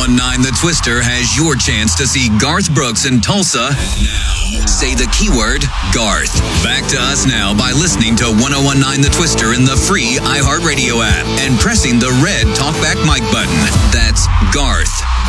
1019 The Twister has your chance to see Garth Brooks in Tulsa. Now, say the keyword Garth. Back to us now by listening to 1019 The Twister in the free iHeartRadio app and pressing the red talkback mic button. That's Garth.